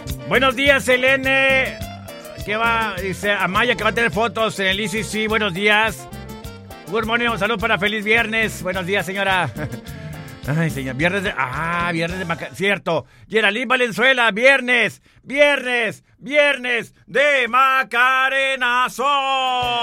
Buenos días, Selene. ¿Qué va? Dice Amaya que va a tener fotos en el ICC. Buenos días. Good morning, un saludo para feliz viernes. Buenos días, señora. Ay, señor, viernes de... viernes de cierto. Geraldine Valenzuela, viernes de Macarenazo.